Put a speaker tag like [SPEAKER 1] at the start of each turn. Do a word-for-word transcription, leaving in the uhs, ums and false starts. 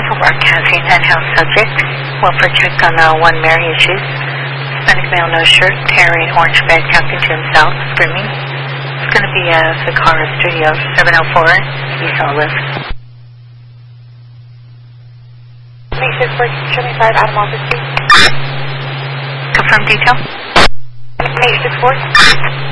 [SPEAKER 1] Broadcasting and house subject. Welfare check on uh, one Mary issues. Hispanic male, no shirt, carrying orange bag, talking to himself, screaming. It's going to be uh, Sakara Studio, seven oh four, East Olive.
[SPEAKER 2] Make six four, show me five, Adam Office, please.
[SPEAKER 1] Confirm detail.
[SPEAKER 2] Make six four.